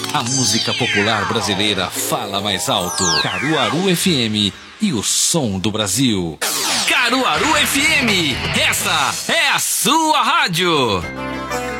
A música popular brasileira fala mais alto. Caruaru FM e o som do Brasil. Caruaru FM, essa é a sua rádio.